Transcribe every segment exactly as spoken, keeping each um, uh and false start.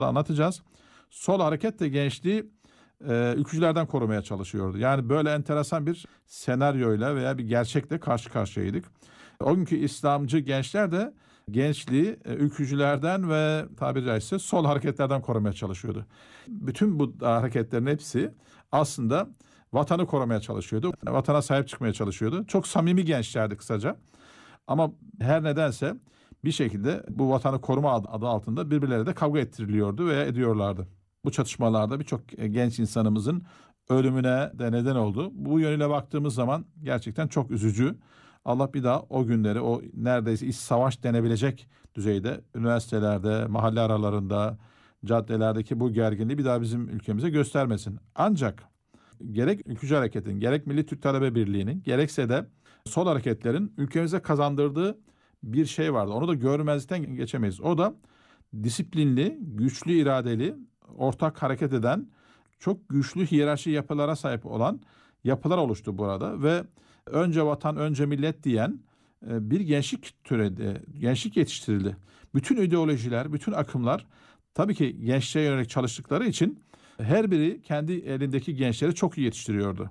anlatacağız. Sol hareket de gençliği e, ülkücülerden korumaya çalışıyordu. Yani böyle enteresan bir senaryoyla veya bir gerçekle karşı karşıyaydık. O günkü İslamcı gençler de gençliği e, ülkücülerden ve tabiri caizse sol hareketlerden korumaya çalışıyordu. Bütün bu hareketlerin hepsi aslında vatanı korumaya çalışıyordu. Vatana sahip çıkmaya çalışıyordu. Çok samimi gençlerdi kısaca. Ama her nedense bir şekilde bu vatanı koruma adı altında birbirleriyle de kavga ettiriliyordu veya ediyorlardı. Bu çatışmalarda birçok genç insanımızın ölümüne de neden oldu. Bu yönüyle baktığımız zaman gerçekten çok üzücü. Allah bir daha o günleri, o neredeyse iç savaş denebilecek düzeyde üniversitelerde, mahalle aralarında, caddelerdeki bu gerginliği bir daha bizim ülkemize göstermesin. Ancak gerek ülkücü hareketin, gerek Milli Türk Talebe Birliği'nin, gerekse de sol hareketlerin ülkemize kazandırdığı bir şey vardı. Onu da görmezden geçemeyiz. O da disiplinli, güçlü iradeli, ortak hareket eden, çok güçlü hiyerarşi yapılara sahip olan yapılar oluştu burada ve önce vatan, önce millet diyen bir gençlik türedi, gençlik yetiştirildi. Bütün ideolojiler, bütün akımlar tabii ki gençliğe yönelik çalıştıkları için her biri kendi elindeki gençleri çok iyi yetiştiriyordu.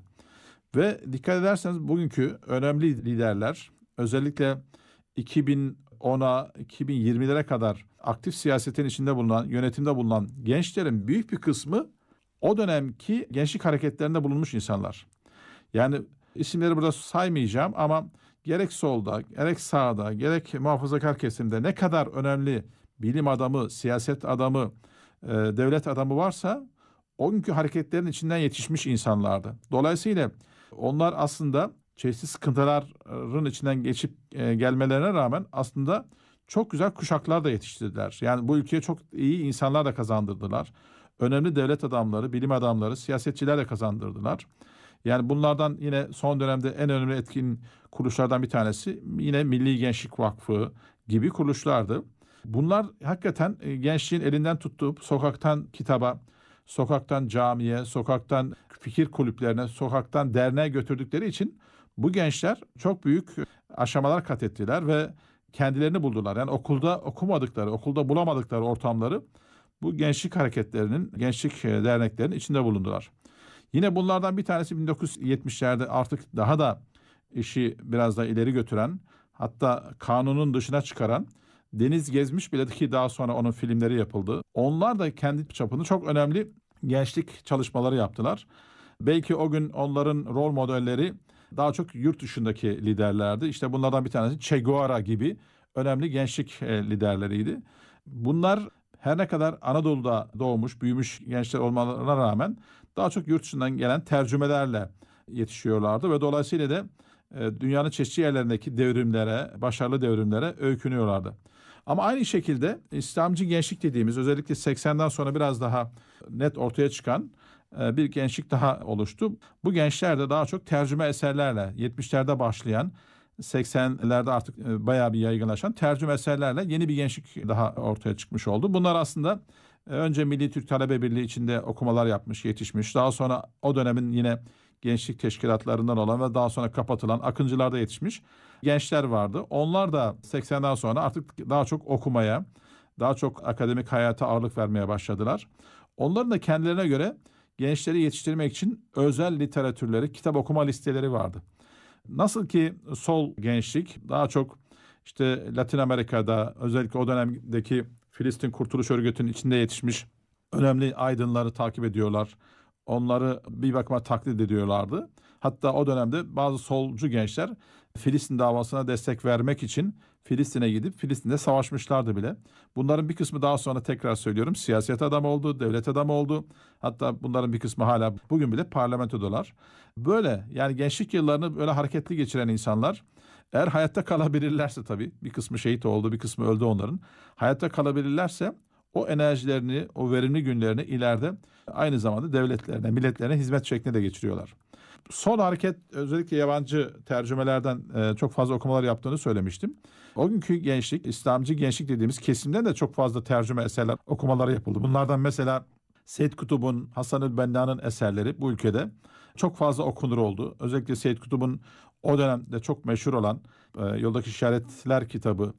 Ve dikkat ederseniz bugünkü önemli liderler özellikle iki bin ona, iki bin yirmilere kadar aktif siyasetin içinde bulunan, yönetimde bulunan gençlerin büyük bir kısmı o dönemki gençlik hareketlerinde bulunmuş insanlar. Yani isimleri burada saymayacağım ama gerek solda, gerek sağda, gerek muhafazakar kesimde ne kadar önemli bilim adamı, siyaset adamı, e, devlet adamı varsa o günkü hareketlerin içinden yetişmiş insanlardı. Dolayısıyla onlar aslında çeşitli sıkıntıların içinden geçip e, gelmelerine rağmen aslında çok güzel kuşaklar da yetiştirdiler. Yani bu ülkeye çok iyi insanlar da kazandırdılar. Önemli devlet adamları, bilim adamları, siyasetçiler de kazandırdılar. Yani bunlardan yine son dönemde en önemli etkin kuruluşlardan bir tanesi yine Milli Gençlik Vakfı gibi kuruluşlardı. Bunlar hakikaten gençliğin elinden tuttuğu sokaktan kitaba, sokaktan camiye, sokaktan fikir kulüplerine, sokaktan derneğe götürdükleri için bu gençler çok büyük aşamalar kat ettiler ve kendilerini buldular. Yani okulda okumadıkları, okulda bulamadıkları ortamları bu gençlik hareketlerinin, gençlik derneklerinin içinde bulundular. Yine bunlardan bir tanesi bin dokuz yüz yetmişlerde artık daha da işi biraz da ileri götüren, hatta kanunun dışına çıkaran Deniz Gezmiş bile ki daha sonra onun filmleri yapıldı. Onlar da kendi çapında çok önemli gençlik çalışmaları yaptılar. Belki o gün onların rol modelleri daha çok yurt dışındaki liderlerdi. İşte bunlardan bir tanesi Che Guevara gibi önemli gençlik liderleriydi. Bunlar her ne kadar Anadolu'da doğmuş, büyümüş gençler olmalarına rağmen daha çok yurt dışından gelen tercümelerle yetişiyorlardı ve dolayısıyla da dünyanın çeşitli yerlerindeki devrimlere, başarılı devrimlere öykünüyorlardı. Ama aynı şekilde İslamcı gençlik dediğimiz özellikle seksenden sonra biraz daha net ortaya çıkan bir gençlik daha oluştu. Bu gençler de daha çok tercüme eserlerle yetmişlerde başlayan, seksenlerde artık bayağı bir yaygınlaşan tercüme eserlerle yeni bir gençlik daha ortaya çıkmış oldu. Bunlar aslında önce Milli Türk Talebe Birliği içinde okumalar yapmış, yetişmiş. Daha sonra o dönemin yine gençlik teşkilatlarından olan ve daha sonra kapatılan akıncılarda yetişmiş gençler vardı. Onlar da seksenden sonra artık daha çok okumaya, daha çok akademik hayata ağırlık vermeye başladılar. Onların da kendilerine göre gençleri yetiştirmek için özel literatürleri, kitap okuma listeleri vardı. Nasıl ki sol gençlik daha çok işte Latin Amerika'da özellikle o dönemdeki Filistin Kurtuluş Örgütü'nün içinde yetişmiş önemli aydınları takip ediyorlar. Onları bir bakıma taklit ediyorlardı. Hatta o dönemde bazı solcu gençler Filistin davasına destek vermek için Filistin'e gidip Filistin'de savaşmışlardı bile. Bunların bir kısmı daha sonra tekrar söylüyorum siyaset adamı oldu, devlet adamı oldu. Hatta bunların bir kısmı hala bugün bile parlamentodalar. Böyle yani gençlik yıllarını böyle hareketli geçiren insanlar eğer hayatta kalabilirlerse tabii bir kısmı şehit oldu, bir kısmı öldü onların. Hayatta kalabilirlerse o enerjilerini, o verimli günlerini ileride aynı zamanda devletlerine, milletlerine hizmet şeklinde de geçiriyorlar. Son hareket özellikle yabancı tercümelerden e, çok fazla okumalar yaptığını söylemiştim. O günkü gençlik, İslamcı gençlik dediğimiz kesimden de çok fazla tercüme eserler, okumaları yapıldı. Bunlardan mesela Seyyid Kutub'un, Hasan-ül Benna'nın eserleri bu ülkede çok fazla okunur oldu. Özellikle Seyyid Kutub'un o dönemde çok meşhur olan e, Yoldaki İşaretler kitabı,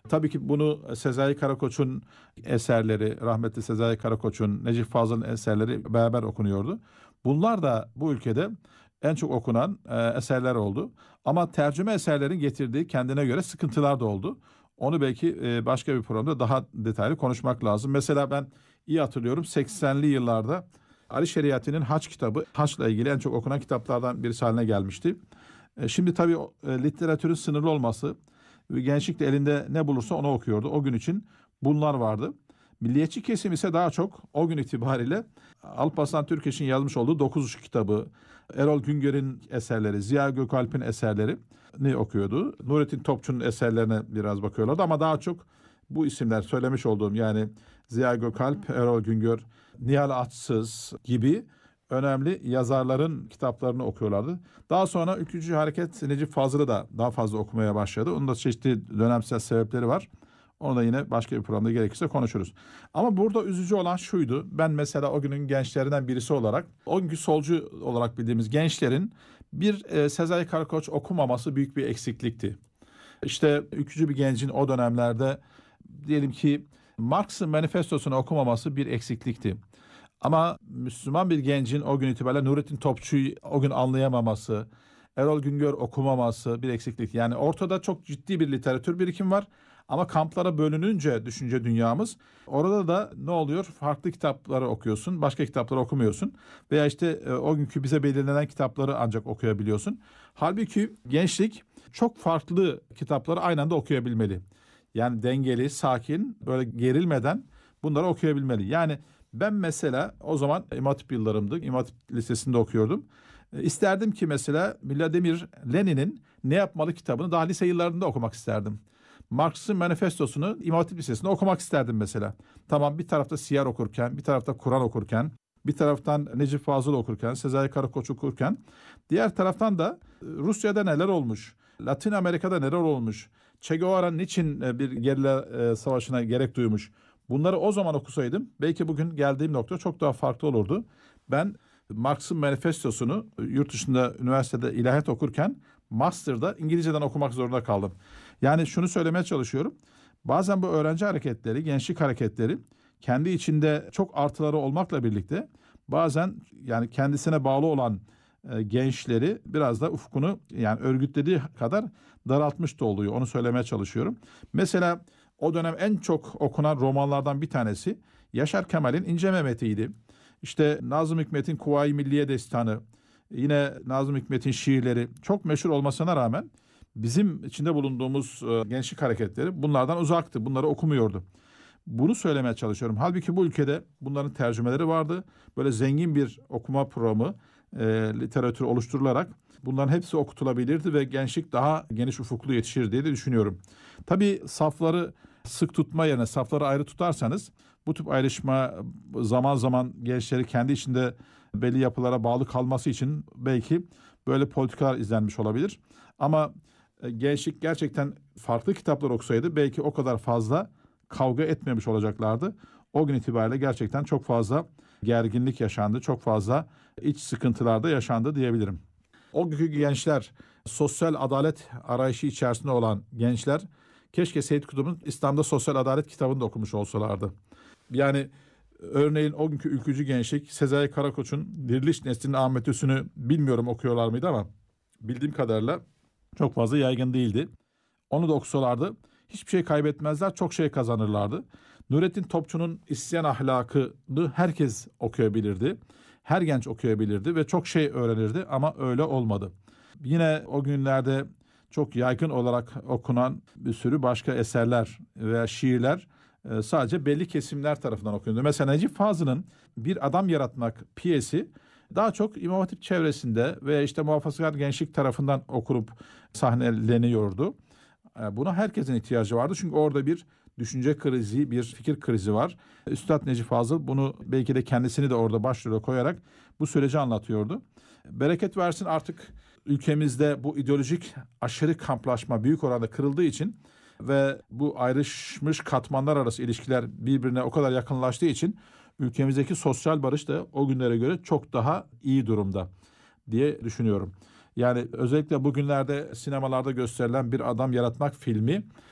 Tabii ki bunu Sezai Karakoç'un eserleri, rahmetli Sezai Karakoç'un, Necip Fazıl'ın eserleri beraber okunuyordu. Bunlar da bu ülkede en çok okunan e, eserler oldu. Ama tercüme eserlerin getirdiği kendine göre sıkıntılar da oldu. Onu belki e, başka bir programda daha detaylı konuşmak lazım. Mesela ben iyi hatırlıyorum, seksenli yıllarda Ali Şeriati'nin Haç kitabı, Haç'la ilgili en çok okunan kitaplardan birisi haline gelmişti. E, Şimdi tabii o, e, literatürün sınırlı olması, ve gençlik de elinde ne bulursa onu okuyordu. O gün için bunlar vardı. Milliyetçi kesim ise daha çok o gün itibariyle Alparslan Türkeş'in yazmış olduğu Dokuz kitabı, Erol Güngör'ün eserleri, Ziya Gökalp'in eserlerini okuyordu. Nurettin Topçu'nun eserlerine biraz bakıyorlardı ama daha çok bu isimler söylemiş olduğum, yani Ziya Gökalp, Erol Güngör, Nihal Atsız gibi önemli yazarların kitaplarını okuyorlardı. Daha sonra Ülkücü Hareket Necip Fazıl'ı da daha fazla okumaya başladı. Onun da çeşitli dönemsel sebepleri var. Onu da yine başka bir programda gerekirse konuşuruz. Ama burada üzücü olan şuydu. Ben mesela o günün gençlerinden birisi olarak, o günkü solcu olarak bildiğimiz gençlerin bir e, Sezai Karakoç okumaması büyük bir eksiklikti. İşte ülkücü bir gencin o dönemlerde diyelim ki Marx'ın manifestosunu okumaması bir eksiklikti. Ama Müslüman bir gencin o gün itibariyle Nurettin Topçu'yu o gün anlayamaması, Erol Güngör okumaması bir eksiklik. Yani ortada çok ciddi bir literatür birikimi var. Ama kamplara bölününce düşünce dünyamız, orada da ne oluyor? Farklı kitapları okuyorsun, başka kitapları okumuyorsun. Veya işte e, o günkü bize belirlenen kitapları ancak okuyabiliyorsun. Halbuki gençlik çok farklı kitapları aynı anda okuyabilmeli. Yani dengeli, sakin, böyle gerilmeden bunları okuyabilmeli. Yani ben mesela o zaman İmam Hatip yıllarımdı. İmam Hatip Lisesi'nde okuyordum. E, İsterdim ki mesela Vladimir Lenin'in Ne Yapmalı kitabını daha lise yıllarında okumak isterdim. Marx'ın manifestosunu İmam Hatip Lisesi'nde okumak isterdim mesela. Tamam, bir tarafta siyer okurken, bir tarafta Kur'an okurken, bir taraftan Necip Fazıl okurken, Sezai Karakoç okurken, diğer taraftan da Rusya'da neler olmuş, Latin Amerika'da neler olmuş, Che Guevara niçin bir gerilla savaşına gerek duymuş. Bunları o zaman okusaydım belki bugün geldiğim nokta çok daha farklı olurdu. Ben Marx'ın manifestosunu yurt dışında üniversitede ilahiyat okurken master'da İngilizceden okumak zorunda kaldım. Yani şunu söylemeye çalışıyorum. Bazen bu öğrenci hareketleri, gençlik hareketleri kendi içinde çok artıları olmakla birlikte bazen yani kendisine bağlı olan e, gençleri biraz da ufkunu, yani örgütlediği kadar daraltmış da oluyor. Onu söylemeye çalışıyorum. Mesela o dönem en çok okunan romanlardan bir tanesi Yaşar Kemal'in İnce Mehmet'iydi. İşte Nazım Hikmet'in Kuvayi Milliye Destanı, yine Nazım Hikmet'in şiirleri çok meşhur olmasına rağmen bizim içinde bulunduğumuz e, gençlik hareketleri bunlardan uzaktı. Bunları okumuyordu. Bunu söylemeye çalışıyorum. Halbuki bu ülkede bunların tercümeleri vardı. Böyle zengin bir okuma programı, e, literatür oluşturularak bunların hepsi okutulabilirdi ve gençlik daha geniş ufuklu yetişir diye de düşünüyorum. Tabii safları sık tutma yerine safları ayrı tutarsanız bu tip ayrışma zaman zaman gençleri kendi içinde belli yapılara bağlı kalması için belki böyle politikalar izlenmiş olabilir. Ama e, gençlik gerçekten farklı kitaplar okusaydı belki o kadar fazla kavga etmemiş olacaklardı. O gün itibariyle gerçekten çok fazla gerginlik yaşandı, çok fazla iç sıkıntılar da yaşandı diyebilirim. O günkü gençler, sosyal adalet arayışı içerisinde olan gençler, keşke Seyyid Kutup'un İslam'da Sosyal Adalet kitabını da okumuş olsalardı. Yani örneğin o günkü ülkücü gençlik Sezai Karakoç'un Diriliş Nesli'nin Ahmet Üs'ünü bilmiyorum okuyorlar mıydı ama bildiğim kadarıyla çok fazla yaygın değildi. Onu da okusalardı hiçbir şey kaybetmezler, çok şey kazanırlardı. Nurettin Topçu'nun İsyan Ahlakı'nı herkes okuyabilirdi. Her genç okuyabilirdi ve çok şey öğrenirdi ama öyle olmadı. Yine o günlerde çok yaygın olarak okunan bir sürü başka eserler veya şiirler e, sadece belli kesimler tarafından okunuyordu. Mesela Necip Fazıl'ın Bir Adam Yaratmak piyesi daha çok İmam Hatip çevresinde ve işte muhafazakar gençlik tarafından okunup sahneleniyordu. E, Buna herkesin ihtiyacı vardı çünkü orada bir düşünce krizi, bir fikir krizi var. Üstad Necip Fazıl bunu belki de kendisini de orada başrole koyarak bu süreci anlatıyordu. Bereket versin, artık ülkemizde bu ideolojik aşırı kamplaşma büyük oranda kırıldığı için ve bu ayrışmış katmanlar arası ilişkiler birbirine o kadar yakınlaştığı için ülkemizdeki sosyal barış da o günlere göre çok daha iyi durumda diye düşünüyorum. Yani özellikle bugünlerde sinemalarda gösterilen Bir Adam Yaratmak filmi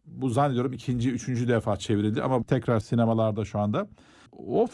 Bu zannediyorum ikinci, üçüncü defa çevrildi ama tekrar sinemalarda şu anda. O